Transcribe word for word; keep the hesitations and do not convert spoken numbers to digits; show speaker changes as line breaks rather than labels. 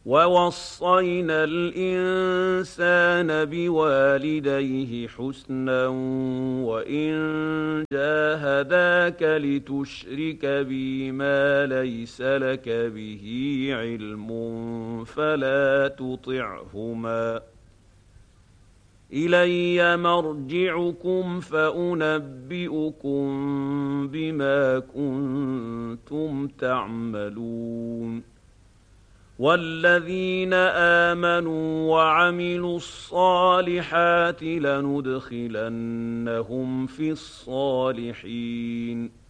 وَوَصَّيْنَا الْإِنسَانَ بِوَالِدَيْهِ حُسْنًا وَإِن جَاهَدَاكَ لِتُشْرِكَ بِي مَا لَيْسَ لَكَ بِهِ عِلْمٌ فَلَا تُطِعْهُمَا ۚ إِلَيَّ مَرْجِعُكُمْ فَأُنَبِّئُكُم بِمَا كُنتُمْ تَعْمَلُونَ وَالَّذِينَ آمَنُوا وَعَمِلُوا الصَّالِحَاتِ لَنُدْخِلَنَّهُمْ فِي الصَّالِحِينَ